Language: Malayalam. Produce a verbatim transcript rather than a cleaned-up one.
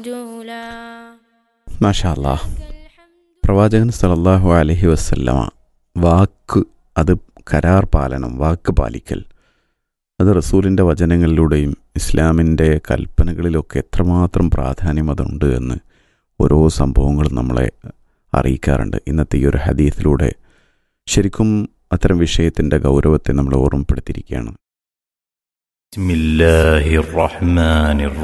മാഷാ അല്ലാഹ്. പ്രവാചകൻ സല്ലല്ലാഹു അലൈഹി വസല്ലമ വാക്ക്, അത് കരാർ പാലനം, വാക്ക് പാലിക്കൽ, അത് റസൂലിൻ്റെ വചനങ്ങളിലൂടെയും ഇസ്ലാമിൻ്റെ കൽപ്പനകളിലൊക്കെ എത്രമാത്രം പ്രാധാന്യം അതുണ്ട് എന്ന് ഓരോ സംഭവങ്ങളും നമ്മളെ അറിയിക്കാറുണ്ട്. ഇന്നത്തെ ഈ ഒരു ഹദീസിലൂടെ ശരിക്കും അത്തരം വിഷയത്തിൻ്റെ ഗൗരവത്തെ നമ്മളെ ഓർമ്മപ്പെടുത്തിയിരിക്കുകയാണ്. ബിസ്മില്ലാഹിർ റഹ്മാനിർ